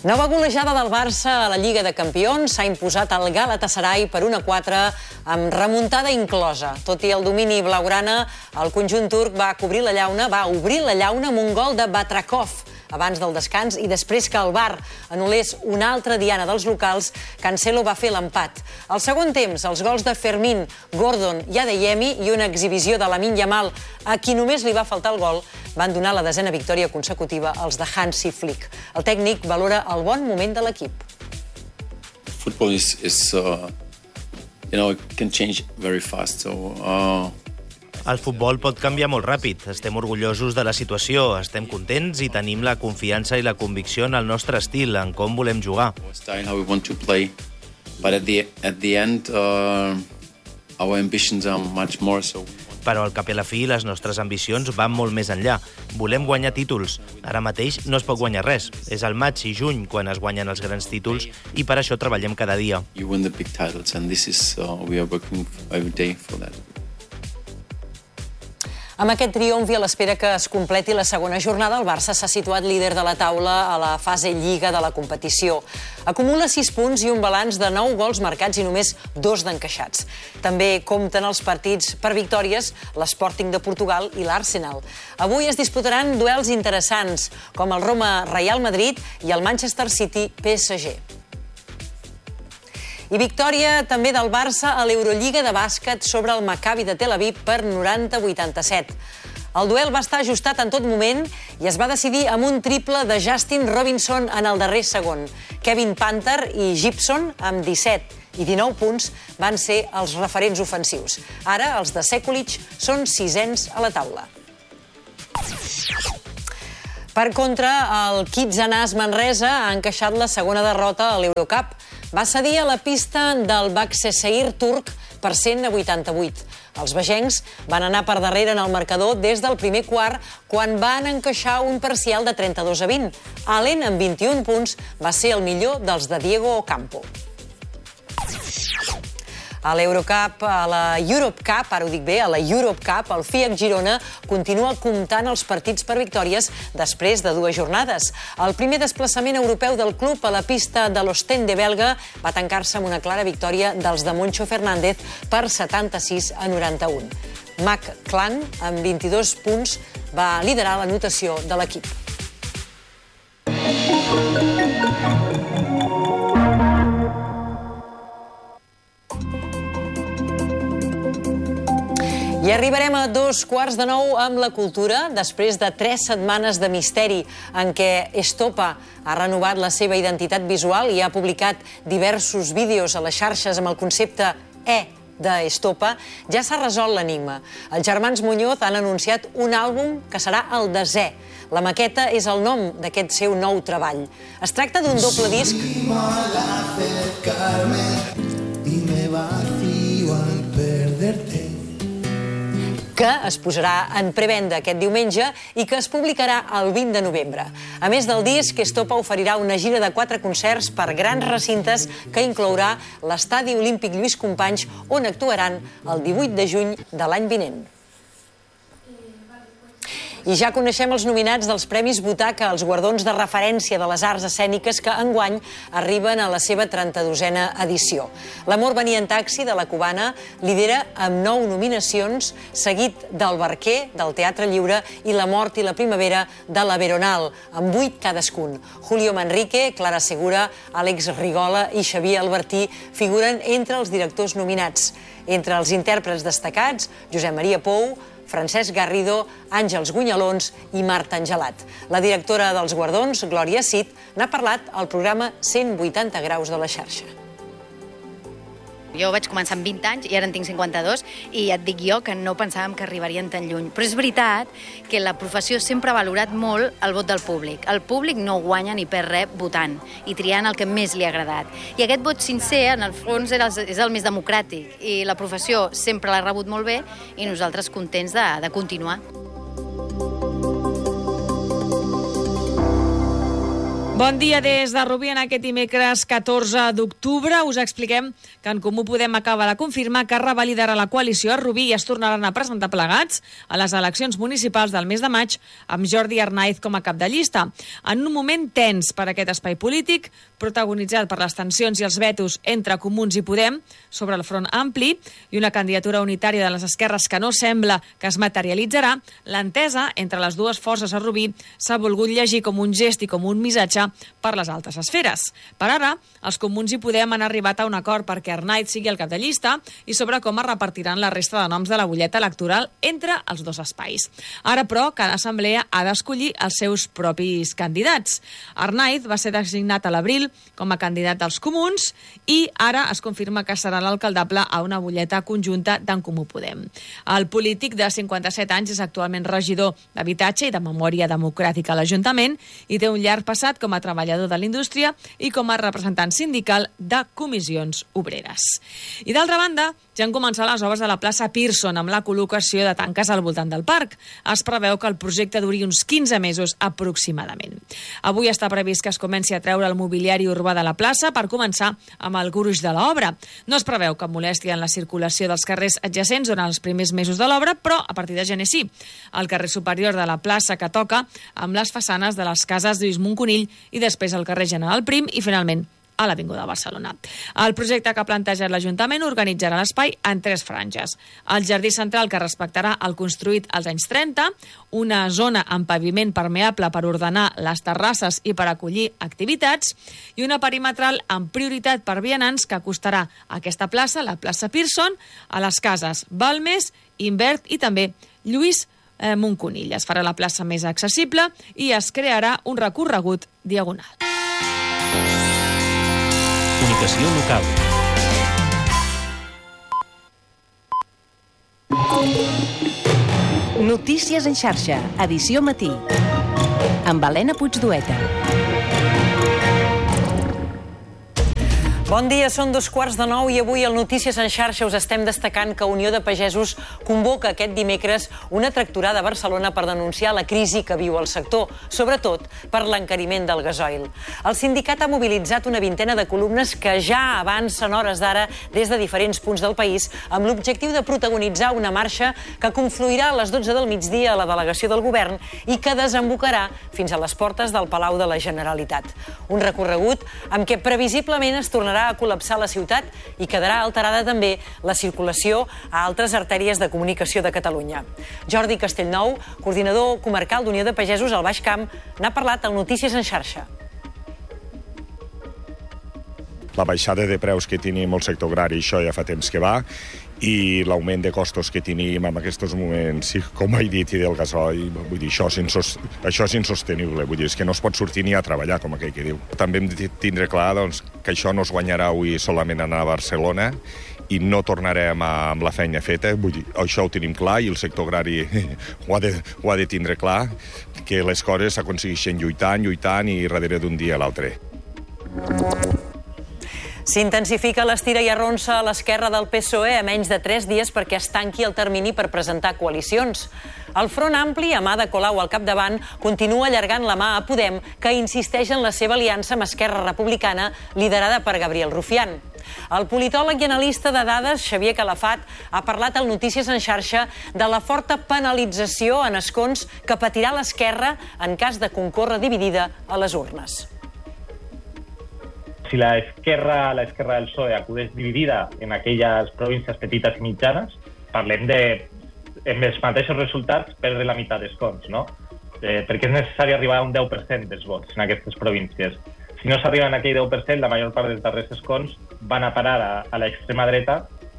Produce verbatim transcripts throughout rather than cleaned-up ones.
Nova golejada del Barça a la Lliga de Campions. S'ha imposat el Galatasaray per un a quatre amb remuntada inclosa. Tot i el domini blaugrana, el conjunt turc va cobrir la llauna, va obrir la llauna amb un gol de Batrakov abans del descans i després que el V A R anul·lés una altra diana dels locals, Cancelo va fer l'empat. Al segon temps, els gols de Fermín, Gordon i Adeyemi i una exhibició de Lamine Yamal, a qui només li va faltar el gol, van donar la desena victòria consecutiva als de Hansi Flick. El tècnic valora el bon moment de l'equip. Football is, is uh, you know, it can change very fast, so... Uh... El futbol pot canviar molt ràpid. Estem orgullosos de la situació, estem contents i tenim la confiança i la convicció en el nostre estil, en com volem jugar. Style, how we want to play, but at the at the end, uh, our ambitions are much more so. Però al cap i a la fi, les nostres ambicions van molt més enllà. Volem guanyar títols. Ara mateix no es pot guanyar res. És al maig i juny quan es guanyen els grans títols i per això treballem cada dia. You win the big titles and this is uh, we are working every day for that. Amb aquest triomf i a l'espera que es completi la segona jornada, el Barça s'ha situat líder de la taula a la fase Lliga de la competició. Acumula sis punts i un balanç de nou gols marcats i només dos d'encaixats. També compten els partits per victòries l'Sporting de Portugal i l'Arsenal. Avui es disputaran duels interessants, com el Roma-Real Madrid i el Manchester City-P S G. I victòria també del Barça a l'Eurolliga de bàsquet sobre el Maccabi de Tel Aviv per noranta a vuitanta-set. El duel va estar ajustat en tot moment i es va decidir amb un triple de Justin Robinson en el darrer segon. Kevin Panther i Gibson, amb disset i dinou punts, van ser els referents ofensius. Ara, els de Sekulic són sisens a la taula. Per contra, el Kitsanaz Manresa ha encaixat la segona derrota a l'Eurocup. Va cedir a la pista del Başakşehir turc per cent a vuitanta-vuit. Els vegencs van anar per darrere en el marcador des del primer quart, quan van encaixar un parcial de trenta-dos a vint. Allen, amb vint-i-un punts, va ser el millor dels de Diego Ocampo. A l'Eurocup, a la Europe Cup, ara ho dic bé, a la Europe Cup, el F I A C Girona continua comptant els partits per victòries després de dues jornades. El primer desplaçament europeu del club a la pista de l'Ostende belga va tancar-se amb una clara victòria dels de Moncho Fernández per setanta-sis a noranta-un. Mac Clan, amb vint-i-dos punts, va liderar l'anotació de l'equip. I arribarem a dos quarts de nou amb la cultura, després de tres setmanes de misteri en què Estopa ha renovat la seva identitat visual i ha publicat diversos vídeos a les xarxes amb el concepte E d'Estopa, ja s'ha resolt l'enigma. Els germans Muñoz han anunciat un àlbum que serà el desè. La maqueta és el nom d'aquest seu nou treball. Es tracta d'un doble disc que es posarà en prevenda aquest diumenge i que es publicarà el vint de novembre. A més del disc, Estopa oferirà una gira de quatre concerts per grans recintes que inclourà l'Estadi Olímpic Lluís Companys, on actuaran el divuit de juny de l'any vinent. I ja coneixem els nominats dels Premis Butaca, els guardons de referència de les arts escèniques que enguany arriben a la seva trenta-dosena edició. L'Amor venia en taxi, de la cubana, lidera amb nou nominacions, seguit del Barquer, del Teatre Lliure, i La mort i la primavera, de la Veronal, amb vuit cadascun. Julio Manrique, Clara Segura, Àlex Rigola i Xavier Albertí figuren entre els directors nominats. Entre els intèrprets destacats, Josep Maria Pou, Francesc Garrido, Àngels Gunyalons i Marta Angelat. La directora dels guardons, Glòria Cid, n'ha parlat al programa cent vuitanta graus de la xarxa. Jo vaig començar amb vint anys i ara en tinc cinquanta-dos i et dic jo que no pensàvem que arribarien tan lluny. Però és veritat que la professió sempre ha valorat molt el vot del públic. El públic no guanya ni perd res votant i triant el que més li ha agradat. I aquest vot sincer, en el fons, és el més democràtic i la professió sempre l'ha rebut molt bé i nosaltres contents de, de continuar. Bon dia des de Rubí en aquest dimecres catorze d'octubre. Us expliquem que en Comú Podem acaba de confirmar que revalidarà la coalició a Rubí i es tornaran a presentar plegats a les eleccions municipals del mes de maig amb Jordi Arnaiz com a cap de llista. En un moment tens per aquest espai polític, protagonitzat per les tensions i els vetos entre Comuns i Podem sobre el Front Ampli i una candidatura unitària de les esquerres que no sembla que es materialitzarà, l'entesa entre les dues forces a Rubí s'ha volgut llegir com un gest i com un missatge per les altes esferes. Per ara, els Comuns i Podem han arribat a un acord perquè Arnaiz sigui el cap de llista i sobre com es repartiran la resta de noms de la butlleta electoral entre els dos espais. Ara, però, cada assemblea ha d'escollir els seus propis candidats. Arnaiz va ser designat a l'abril com a candidat dels Comuns i ara es confirma que serà l'alcaldable a una butlleta conjunta d'en Comú Podem. El polític de cinquanta-set anys és actualment regidor d'Habitatge i de Memòria Democràtica a l'Ajuntament i té un llarg passat com a treballador de la indústria i com a representant sindical de comissions obreres. I d'altra banda, ja han començat les obres de la plaça Pearson amb la col·locació de tanques al voltant del parc. Es preveu que el projecte duri uns quinze mesos aproximadament. Avui està previst que es comenci a treure el mobiliari urbà de la plaça per començar amb el gruix de l'obra. No es preveu cap molèstia en la circulació dels carrers adjacents durant els primers mesos de l'obra, però a partir de gener sí. El carrer superior de la plaça que toca amb les façanes de les cases Lluís Monconill i després al carrer General Prim i finalment a l'Avinguda de Barcelona. El projecte que ha plantejat l'Ajuntament organitzarà l'espai en tres franges. El jardí central, que respectarà el construït als anys trenta, una zona amb paviment permeable per ordenar les terrasses i per acollir activitats, i una perimetral amb prioritat per vianants que acostarà aquesta plaça, la plaça Pearson, a les cases Balmes, Invert i també Lluís eh, Monconill. Es farà la plaça més accessible i es crearà un recorregut diagonal. Comunicació local. Notícies en xarxa, edició matí. Amb Helena Puigdueta. Bon dia, són dos quarts de nou i avui al Notícies en xarxa us estem destacant que Unió de Pagesos convoca aquest dimecres una tractorada a Barcelona per denunciar la crisi que viu el sector, sobretot per l'encariment del gasoil. El sindicat ha mobilitzat una vintena de columnes que ja avancen hores d'ara des de diferents punts del país amb l'objectiu de protagonitzar una marxa que confluirà a les dotze del migdia a la delegació del govern i que desembocarà fins a les portes del Palau de la Generalitat. Un recorregut amb què previsiblement es tornarà a col·lapsar la ciutat i quedarà alterada també la circulació a altres artèries de comunicació de Catalunya. Jordi Castellnou, coordinador comarcal d'Unió de Pagesos al Baix Camp, n'ha parlat al Notícies en xarxa. La baixada de preus que tenim al sector agrari, això ja fa temps que va, i l'augment de costos que tenim en aquests moments, com he dit, i del gasoil, vull dir, això és, insos, això és insostenible, vull dir, és que no es pot sortir ni a treballar, com aquell que diu. També hem de tindre clar doncs, que això no es guanyarà avui solament anar a Barcelona i no tornarem a, amb la feina feta, vull dir, això ho tenim clar i el sector agrari ho ha de, ho ha de tindre clar, que les coses s'aconsegueixen lluitant, lluitant i darrere d'un dia a l'altre. S'intensifica l'estira i arronsa a l'esquerra del P S O E a menys de tres dies perquè es tanqui el termini per presentar coalicions. El Front Ampli, amb Ada Colau al capdavant, continua allargant la mà a Podem, que insisteix en la seva aliança amb Esquerra Republicana, liderada per Gabriel Rufián. El politòleg i analista de dades, Xavier Calafat, ha parlat al Notícies en xarxa de la forta penalització en escons que patirà l'esquerra en cas de concórrer dividida a les urnes. Si la esquerra, la esquerra del P S O E acudeix dividida en aquelles províncies petites i mitjanes, parlem de, amb els mateixos resultats, perdre la meitat d'escons, no? Eh, perquè és necessari arribar a un deu per cent dels vots en aquestes províncies. Si no s'arriba a aquell deu per cent, la major part dels darrers escons van a parar a, a l'extrema dreta.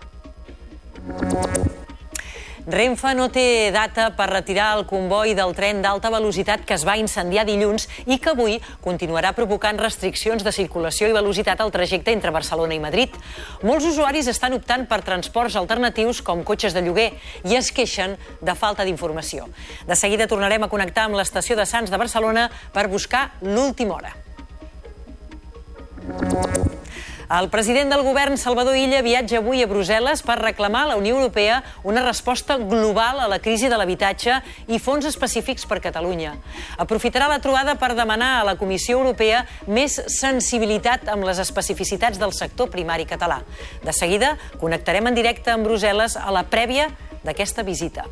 Renfe no té data per retirar el comboi del tren d'alta velocitat que es va incendiar dilluns i que avui continuarà provocant restriccions de circulació i velocitat al trajecte entre Barcelona i Madrid. Molts usuaris estan optant per transports alternatius com cotxes de lloguer i es queixen de falta d'informació. De seguida tornarem a connectar amb l'estació de Sants de Barcelona per buscar l'última hora. El president del govern, Salvador Illa, viatja avui a Brussel·les per reclamar a la Unió Europea una resposta global a la crisi de l'habitatge i fons específics per Catalunya. Aprofitarà la trobada per demanar a la Comissió Europea més sensibilitat amb les especificitats del sector primari català. De seguida, connectarem en directe amb Brussel·les a la prèvia d'aquesta visita.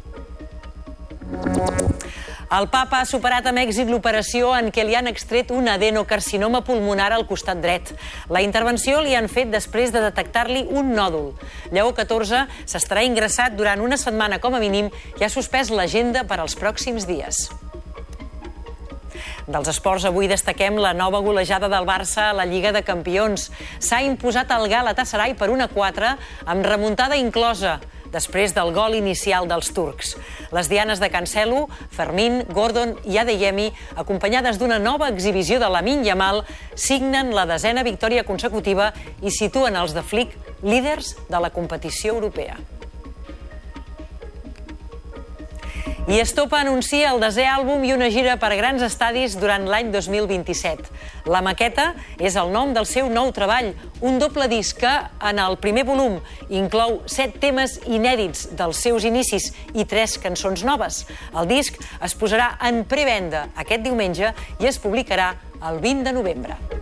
El papa ha superat amb èxit l'operació en què li han extret un adenocarcinoma pulmonar al costat dret. La intervenció li han fet després de detectar-li un nòdul. Lleó catorze s'estarà ingressat durant una setmana com a mínim i ha suspès l'agenda per als pròxims dies. Dels esports, avui destaquem la nova golejada del Barça a la Lliga de Campions. S'ha imposat el Galatasaray per un a quatre, amb remuntada inclosa, després del gol inicial dels turcs. Les dianes de Cancelo, Fermín, Gordon i Adeyemi, acompanyades d'una nova exhibició de Lamine Yamal, signen la desena victòria consecutiva i situen els de Flick líders de la competició europea. I Estopa anuncia el desè àlbum i una gira per grans estadis durant l'any dos mil vint-i-set. La maqueta és el nom del seu nou treball, un doble disc que, en el primer volum, inclou set temes inèdits dels seus inicis i tres cançons noves. El disc es posarà en prevenda aquest diumenge i es publicarà el vint de novembre.